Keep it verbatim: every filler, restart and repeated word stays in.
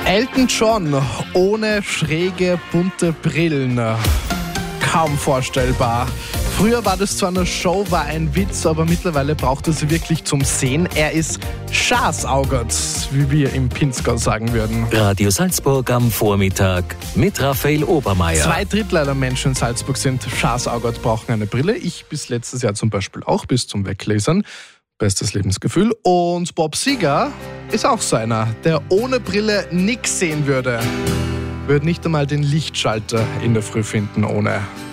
Elton John ohne schräge, bunte Brillen. Kaum vorstellbar. Früher war das zwar eine Show, war ein Witz, aber mittlerweile braucht er sie wirklich zum Sehen. Er ist schaßaugert, wie wir im Pinzgau sagen würden. Radio Salzburg am Vormittag mit Raphael Obermeier. Zwei Drittel aller Menschen in Salzburg sind schaßaugert, brauchen eine Brille. Ich bis letztes Jahr zum Beispiel auch, bis zum Weglesern. Bestes Lebensgefühl. Und Bob Seger ist auch so einer, der ohne Brille nix sehen würde. Würde nicht einmal den Lichtschalter in der Früh finden ohne.